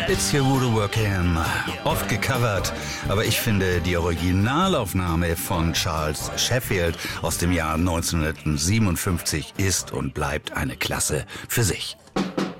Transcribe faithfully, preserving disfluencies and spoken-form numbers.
It's Your Voodoo Working, oft gecovert, aber ich finde die Originalaufnahme von Charles Sheffield aus dem Jahr neunzehnhundertsiebenundfünfzig ist und bleibt eine Klasse für sich.